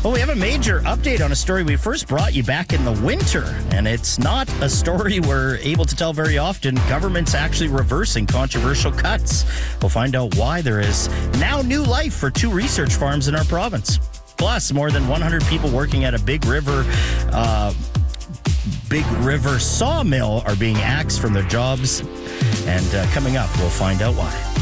Well, we have a major update on a story we first brought you back in the winter, and it's not a story we're able to tell very often. Government's actually reversing controversial cuts. We'll find out why there is now new life for 2 research farms in our province. Plus, more than 100 people working at a Big River sawmill are being axed from their jobs. And coming up, we'll find out why.